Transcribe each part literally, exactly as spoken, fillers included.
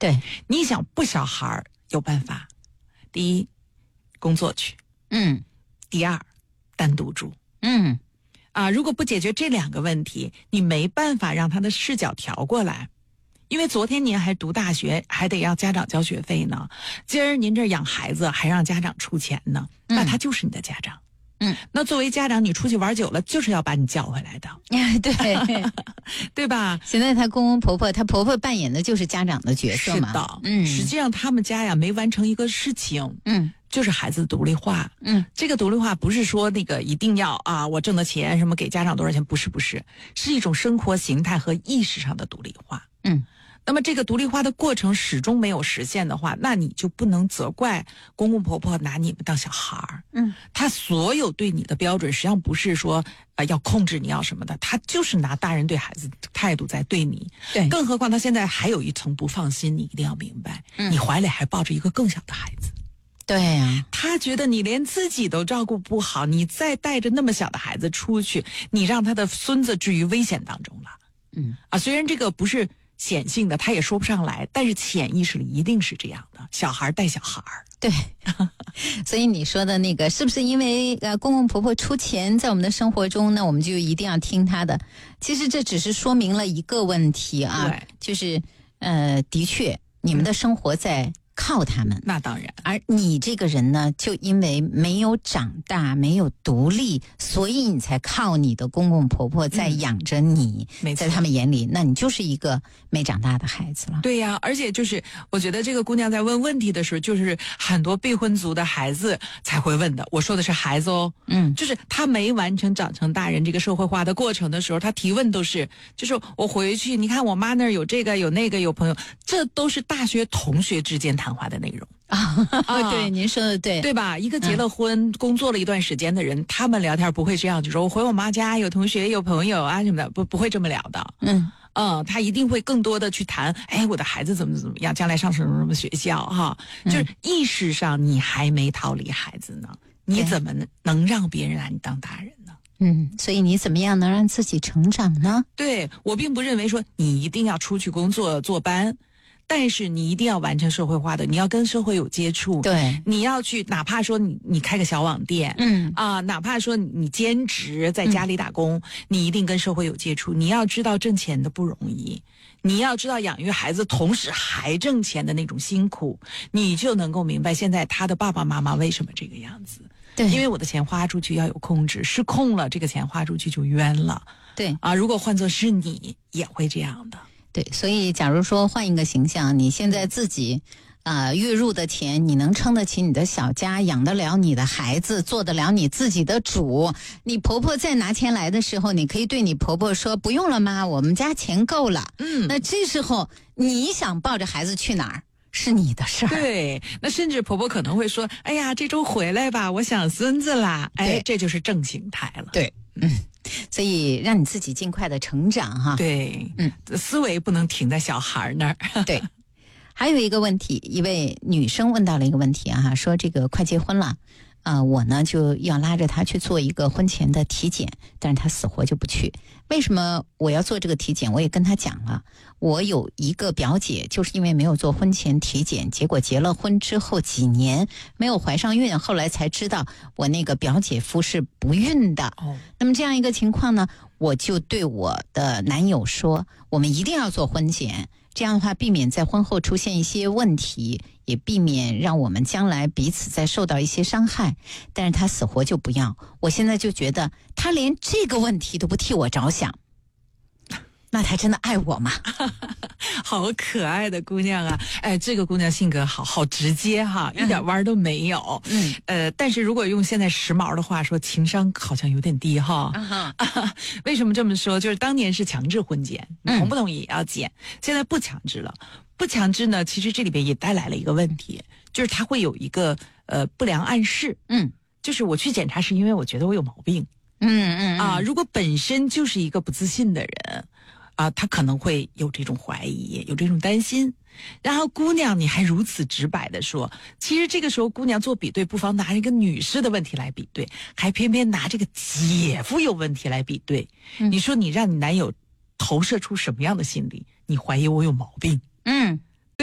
对， 你想不小孩有办法，第一，工作去， 嗯， 第二，单独住， 嗯， 啊，如果不解决这两个问题，你没办法让他的视角调过来。因为昨天您还读大学，还得让家长交学费呢，今儿您这养孩子还让家长出钱呢，那他就是你的家长。 嗯， 那作为家长，你出去玩久了，就是要把你叫回来的， 对， 对吧？ 现在她公公婆婆，她婆婆扮演的就是家长的角色嘛。 是的， 嗯， 实际上他们家呀没完成一个事情， 嗯， 就是孩子独立化。 嗯，这个独立化不是说那个一定要啊，我挣的钱什么给家长多少钱，不是不是，是一种生活形态和意识上的独立化。 嗯。 那么这个独立化的过程始终没有实现的话，那你就不能责怪公公婆婆拿你们当小孩儿。 嗯， 他所有对你的标准实际上不是说呃要控制你要什么的，他就是拿大人对孩子的态度在对你。 对， 更何况他现在还有一层不放心，你一定要明白，嗯、你怀里还抱着一个更小的孩子。 对呀、啊， 他觉得你连自己都照顾不好，你再带着那么小的孩子出去，你让他的孙子置于危险当中了。 嗯啊，虽然这个不是显性的，他也说不上来，但是潜意识里一定是这样的，小孩带小孩。 对，所以你说的那个是不是因为呃公公婆婆出钱在我们的生活中呢，我们就一定要听他的？其实这只是说明了一个问题啊，就是呃，的确你们的生活在靠他们， 那当然， 而你这个人呢，就因为没有长大，没有独立，所以你才靠你的公公婆婆在养着你。 嗯、 在他们眼里，那你就是一个没长大的孩子了。 对呀、啊，而且就是我觉得这个姑娘在问问题的时候，就是很多备婚族的孩子才会问的。我说的是孩子哦， 嗯， 就是他没完成长成大人这个社会化的过程的时候，他提问都是，就是我回去，你看我妈那儿有这个有那个有朋友，这都是大学同学之间谈话的内容。 啊、哦，对，您说的对， 对吧？一个结了婚、嗯、工作了一段时间的人，他们聊天不会这样，就说我回我妈家有同学有朋友啊什么的，不不会这么聊的。 嗯嗯，他一定会更多的去谈，哎，我的孩子怎么怎么样，将来上什么什么学校哈， 嗯、 就是意识上你还没逃离孩子呢，你怎么能让别人拿你当大人呢？ 嗯，所以你怎么样能让自己成长呢？ 对，我并不认为说你一定要出去工作坐班。但是你一定要完成社会化的，你要跟社会有接触， 对， 你要去，哪怕说你你开个小网店， 嗯啊，哪怕说你兼职在家里打工，嗯、你一定跟社会有接触。你要知道挣钱的不容易，你要知道养育孩子同时还挣钱的那种辛苦，你就能够明白现在他的爸爸妈妈为什么这个样子。 对， 因为我的钱花出去要有控制，失控了，这个钱花出去就冤了。 对啊，如果换作是你，也会这样的。 对，所以假如说换一个形象，你现在自己啊、呃、月入的钱，你能撑得起你的小家，养得了你的孩子，做得了你自己的主。你婆婆再拿钱来的时候，你可以对你婆婆说不用了妈，我们家钱够了。 嗯， 那这时候你想抱着孩子去哪儿是你的事儿。 对，那甚至婆婆可能会说，哎呀，这周回来吧，我想孙子啦。哎，这就是正形态了。 对，嗯。所以让你自己尽快的成长哈。 对， 嗯， 思维不能停在小孩那儿。 对，还有一个问题，一位女生问到了一个问题啊，说这个快结婚了，啊、呃，我呢就要拉着她去做一个婚前的体检，但是她死活就不去。为什么我要做这个体检？我也跟她讲了，我有一个表姐，就是因为没有做婚前体检，结果结了婚之后几年没有怀上孕，后来才知道我那个表姐夫是不孕的。 哦， 那么这样一个情况呢，我就对我的男友说，我们一定要做婚检，这样的话避免在婚后出现一些问题，也避免让我们将来彼此再受到一些伤害。但是他死活就不要，我现在就觉得他连这个问题都不替我着想，那他真的爱我吗？ 好可爱的姑娘啊！哎，这个姑娘性格好好直接哈，一点弯都没有。 嗯， 呃，但是如果用现在时髦的话说，情商好像有点低哈。 啊啊，为什么这么说？就是当年是强制婚检，你同不同意也要检， 嗯、 现在不强制了。不强制呢，其实这里边也带来了一个问题，就是它会有一个呃不良暗示。 嗯， 就是我去检查是因为我觉得我有毛病。 嗯嗯啊，如果本身就是一个不自信的人。啊，他可能会有这种怀疑，有这种担心。然后姑娘，你还如此直白的说，其实这个时候姑娘做比对，不妨拿一个女士的问题来比对，还偏偏拿这个姐夫有问题来比对。嗯、你说你让你男友投射出什么样的心理？你怀疑我有毛病？ 嗯， 对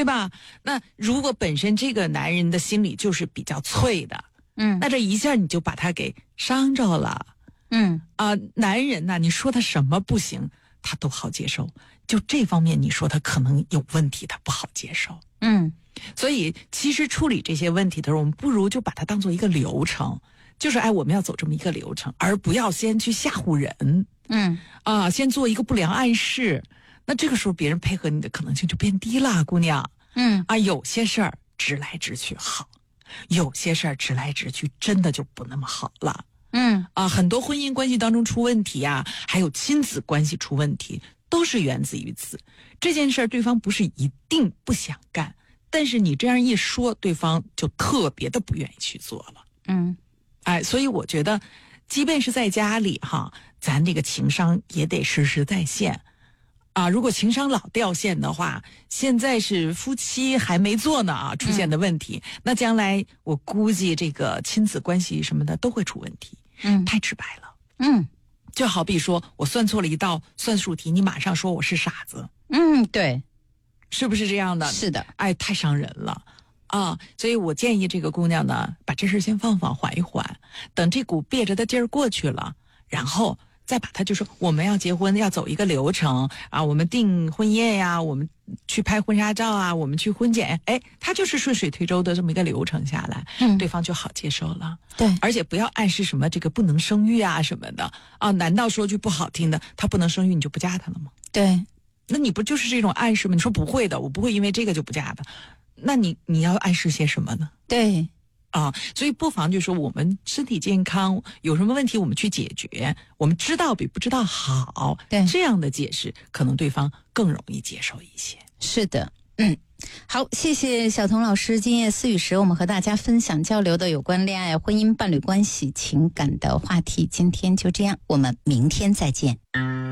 对吧？那如果本身这个男人的心里就是比较脆的， 嗯， 那这一下你就把他给伤着了。 嗯啊、呃，男人呐、啊，你说他什么不行，他都好接受。就这方面，你说他可能有问题，他不好接受。 嗯， 所以其实处理这些问题的时候，我们不如就把它当做一个流程，就是哎，我们要走这么一个流程，而不要先去吓唬人。 嗯啊，先做一个不良暗示，那这个时候别人配合你的可能性就变低了，姑娘。 嗯啊，有些事儿直来直去好，有些事儿直来直去真的就不那么好了。 嗯啊，很多婚姻关系当中出问题啊，还有亲子关系出问题，都是源自于此。这件事儿对方不是一定不想干，但是你这样一说，对方就特别的不愿意去做了。 嗯， 哎，所以我觉得，即便是在家里哈，咱这个情商也得时时在线。啊，如果情商老掉线的话，现在是夫妻还没做呢啊，出现的问题，嗯、那将来我估计这个亲子关系什么的都会出问题。 嗯， 太直白了。 嗯， 就好比说我算错了一道算术题，你马上说我是傻子。 嗯，对， 是不是这样的？ 是的， 哎，太伤人了啊！所以我建议这个姑娘呢，把这事先放放，缓一缓，等这股憋着的劲儿过去了，然后再把它就说我们要结婚，要走一个流程啊，我们订婚宴呀，我们去拍婚纱照啊，我们去婚检，哎，它就是顺水推舟的这么一个流程下来， 嗯， 对方就好接受了。 对， 而且不要暗示什么这个不能生育啊什么的啊，难道说句不好听的，他不能生育你就不嫁他了吗？ 对， 那你不就是这种暗示吗？你说不会的，我不会因为这个就不嫁他，那你你要暗示些什么呢？ 对。 啊，所以不妨就说我们身体健康有什么问题我们去解决，我们知道比不知道好， 对， 这样的解释可能对方更容易接受一些。 是的，嗯，好，谢谢小童老师今夜思雨时我们和大家分享交流的有关恋爱、婚姻、伴侣关系、情感的话题，今天就这样，我们明天再见。